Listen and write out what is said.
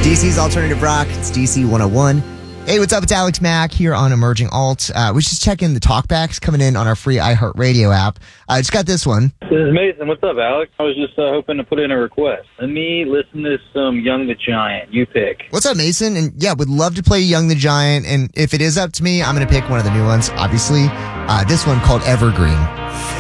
DC's Alternative Rock. It's DC 101. Hey, what's up? It's Alex Mack here on Emerging Alt. We just checking the talkbacks coming in on our free iHeartRadio app. I just got this one. This is Mason. What's up, Alex? I was just hoping to put in a request. Let me listen to some Young the Giant. You pick. What's up, Mason? And yeah, would love to play Young the Giant. And if it is up to me, I'm going to pick one of the new ones, obviously. This one called Evergreen.